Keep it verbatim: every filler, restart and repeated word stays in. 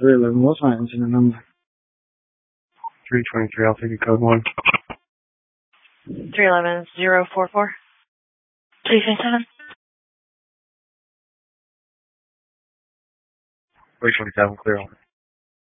three eleven, what's my incident number? three twenty-three, I'll take a code one. three eleven, zero four four. three five seven. three twenty-seven, clear on.